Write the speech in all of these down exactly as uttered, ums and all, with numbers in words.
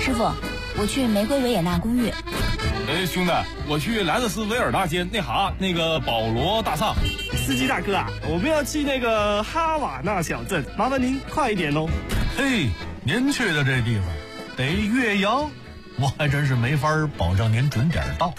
师傅，我去玫瑰维也纳公寓。 哎，兄弟，我去莱特斯维尔大街那哈那个保罗大厦。 司机大哥啊，我们要去那个哈瓦那小镇，麻烦您快一点哦。 嘿，您去的这地方得岳阳，我还真是没法保证您准点到。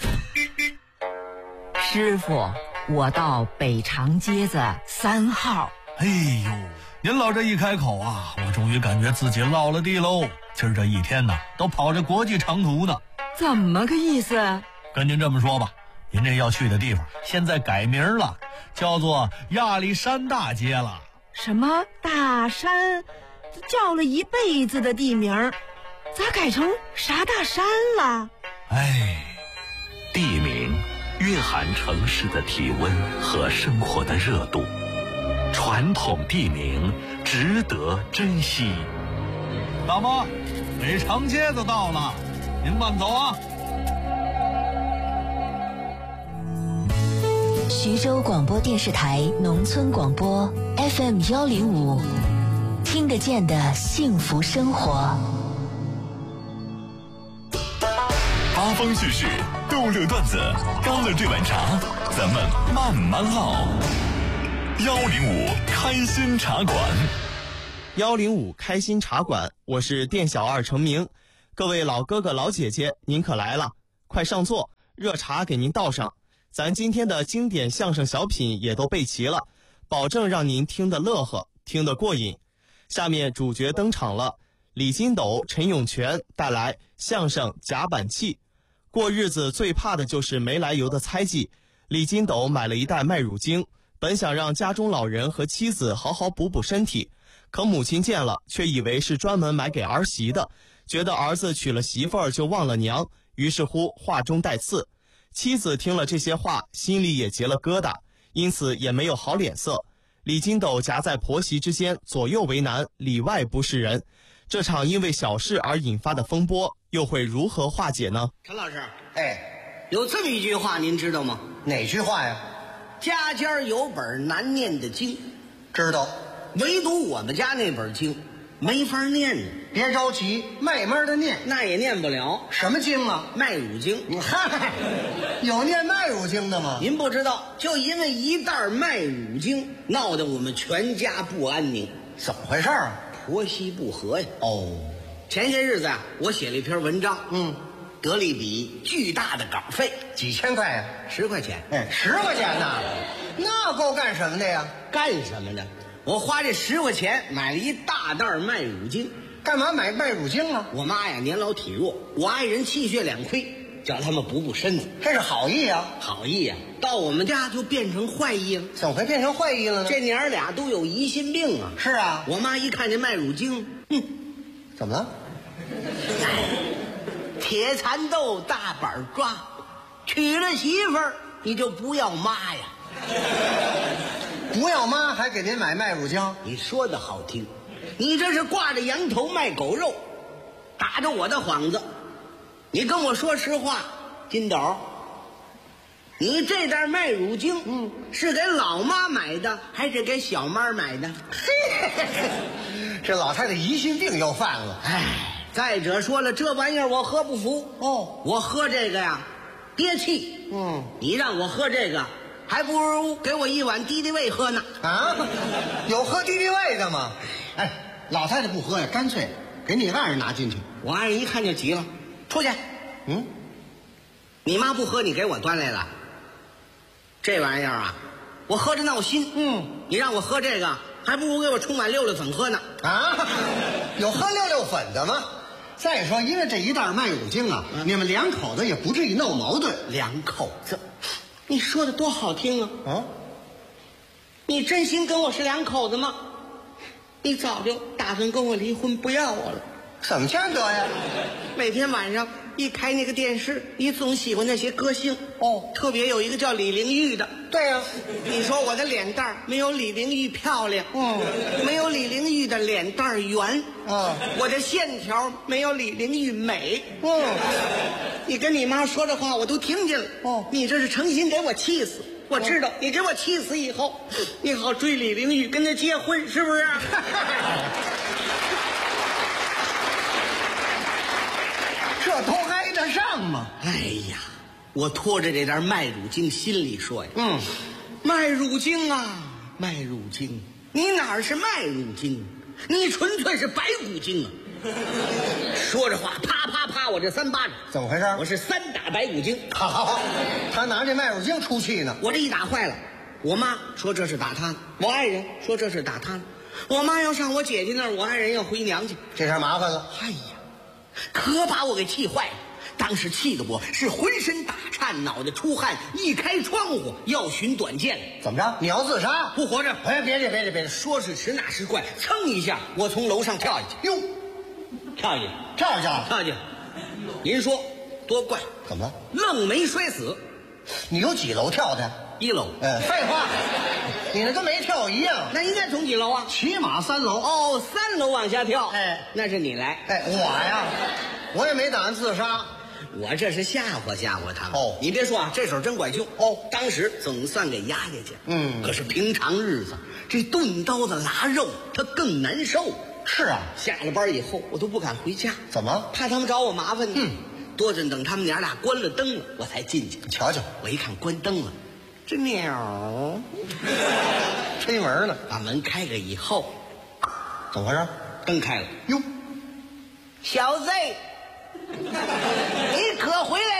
师傅，我到北长街子三号。 哎呦，您老这一开口啊，我终于感觉自己落了地喽。今儿这一天呢，都跑着国际长途呢。 怎么个意思？ 跟您这么说吧，您这要去的地方现在改名了，叫做亚历山大街了。 什么大山？叫了一辈子的地名，咋改成啥大山了？ 哎， 地名蕴含城市的体温和生活的热度，传统地名值得珍惜。 大妈，北长街子到了，您慢走啊。 徐州广播电视台农村广播 F M 幺零五，听得见的幸福生活。 八方叙事，逗乐段子，干了这碗茶，咱们慢慢唠。幺零五开心茶馆。 幺零五开心茶馆，我是店小二程明。各位老哥哥老姐姐，您可来了，快上座，热茶给您倒上。咱今天的经典相声小品也都备齐了，保证让您听得乐呵，听得过瘾。下面主角登场了，李金斗、陈永泉带来相声夹板气。过日子最怕的就是没来由的猜忌。李金斗买了一袋麦乳精，本想让家中老人和妻子好好补补身体，可母亲见了却以为是专门买给儿媳的，觉得儿子娶了媳妇儿就忘了娘，于是乎话中带刺。妻子听了这些话，心里也结了疙瘩，因此也没有好脸色。李金斗夹在婆媳之间，左右为难，里外不是人。这场因为小事而引发的风波，又会如何化解呢？ 陈老师， 哎， 有这么一句话您知道吗？ 哪句话呀？ 家家有本难念的经。 知道。 唯独我们家那本经没法念呢。 别着急，慢慢的念。 那也念不了。 什么经啊？ 麦乳精。 嗨，有念麦乳精的吗？ 您不知道，就因为一袋麦乳精，闹得我们全家不安宁。 怎么回事啊？ 婆媳不和呀。 哦， 前些日子啊，我写了一篇文章， 嗯， 得了一笔巨大的稿费， 几千块呀？ 十块钱。 哎，十块钱呐，那够干什么的呀？ 干什么的？我花这十块钱买了一大袋麦乳精。 干嘛买麦乳精啊？ 我妈呀年老体弱，我爱人气血两亏，叫他们补补身子。 这是好意啊。 好意啊，到我们家就变成坏意了。 怎么会变成坏意了呢？ 这娘俩都有疑心病啊。 是啊， 我妈一看见麦乳精，哼， 怎么了？ 铁蚕豆大板抓，娶了媳妇儿你就不要妈呀。 不要妈还给您买麦乳精？ 你说的好听，你这是挂着羊头卖狗肉，打着我的幌子。你跟我说实话，金斗，你这袋麦乳精，嗯，是给老妈买的还是给小妈买的？ 这老太太疑心病又犯了。 哎，再者说了，这玩意儿我喝不服。 哦， 我喝这个呀憋气。 嗯， 你让我喝这个，还不如给我一碗敌敌畏喝呢。 啊，有喝敌敌畏的吗？哎，老太太不喝呀，干脆给你爱人拿进去。 我爱人一看就急了，出去。 嗯， 你妈不喝，你给我端来了。这玩意儿啊，我喝着闹心。 嗯， 你让我喝这个，还不如给我冲碗六六粉喝呢。 啊，有喝六六粉的吗？再说，因为这一袋麦乳精啊，嗯、你们两口子也不至于闹矛盾。 两口子，你说的多好听啊！ 啊， 你真心跟我是两口子吗？你早就打算跟我离婚，不要我了。 怎么见得呀？ 每天晚上一开那个电视，你总喜欢那些歌星哦， 特别有一个叫李玲玉的。 对呀、啊， 你说我的脸蛋没有李玲玉漂亮， 嗯， 没有李玲玉的脸蛋圆， 嗯， 我的线条没有李玲玉美， 嗯， 你跟你妈说的话我都听见了， 哦， 你这是诚心给我气死。我知道、哦、你给我气死以后，你好追李玲玉跟她结婚，是不是？ 吗？ 哎呀，我拖着这点麦乳精，心里说呀， 嗯， 麦乳精啊，麦乳精，你哪儿是麦乳精，你纯粹是白骨精啊！说着话，啪啪啪，我这三巴掌， 怎么回事？ 我是三打白骨精。 好好好，他拿这麦乳精出气呢。 我这一打坏了，我妈说这是打他，我爱人说这是打他，我妈要上我姐姐那儿，我爱人要回娘家， 这下麻烦了。 哎呀，可把我给气坏了。当时气得我是浑身打颤，脑袋出汗，一开窗户要寻短见。 怎么着？你要自杀？ 不活着？ 哎，别介，别介，别介！ 说是迟，那是快，噌一下，我从楼上跳下去。 哟， 跳下去， 跳下去了， 跳下去。您说多怪？ 怎么了？ 愣没摔死。 你有几楼跳的？ 一楼。 哎，废话，你那跟没跳一样。 那应该从几楼啊？ 起码三楼。 哦，三楼往下跳。 哎， 那是你来。 哎，我呀，我也没打算自杀。 我这是吓唬吓唬他们。 哦， 你别说啊，这手真管用。 哦， 当时总算给压下去。 嗯， 可是平常日子这钝刀子拉肉，它更难受。 是啊， 下了班以后我都不敢回家。 怎么？ 怕他们找我麻烦呢。 嗯， 多着等他们娘俩关了灯了，我才进去。 瞧瞧， 我一看关灯了，这鸟推门呢。 把门开开以后， 怎么回事？ 灯开了。 哟， 小子，你可回来